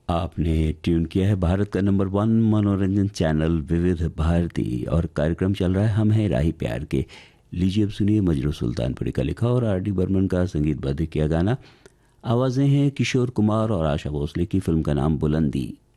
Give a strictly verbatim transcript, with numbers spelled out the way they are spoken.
आपने ट्यून किया है भारत का नंबर वन मनोरंजन चैनल विविध भारती और कार्यक्रम चल रहा है हम हैं राही प्यार के। लीजिए अब सुनिए मजरू सुल्तानपुरी का लिखा और आर डी बर्मन का संगीतबद्ध किया गाना। आवाज़ें हैं किशोर कुमार और आशा भोसले की। फिल्म का नाम बुलंदी।